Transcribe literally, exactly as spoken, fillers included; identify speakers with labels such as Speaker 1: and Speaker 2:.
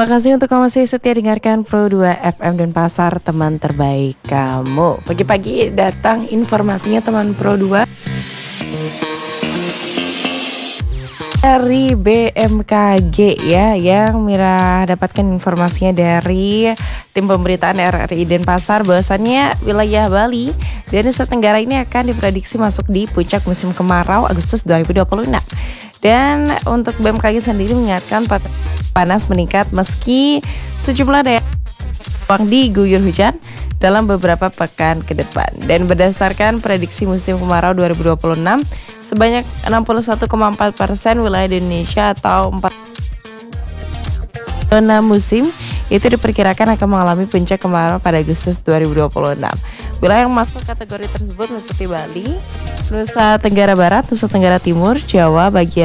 Speaker 1: Terima kasih untuk kamu masih setia dengarkan Pro dua F M dan Pasar, teman terbaik kamu. Pagi-pagi datang informasinya teman Pro dua dari B M K G ya, yang Mira dapatkan informasinya dari tim pemberitaan R R I Denpasar bahwasannya wilayah Bali dan Nusa Tenggara ini akan diprediksi masuk di puncak musim kemarau Agustus dua ribu dua puluh enam. Dan untuk B M K G sendiri mengingatkan panas meningkat meski sejumlah daerah diguyur hujan dalam beberapa pekan ke depan. Dan berdasarkan prediksi musim kemarau dua ribu dua puluh enam, sebanyak enam puluh satu koma empat persen wilayah di Indonesia atau empat zona musim itu diperkirakan akan mengalami puncak kemarau pada Agustus dua ribu dua puluh enam. Wilayah yang masuk kategori tersebut meliputi Bali, Nusa Tenggara Barat, Nusa Tenggara Timur, Jawa bagian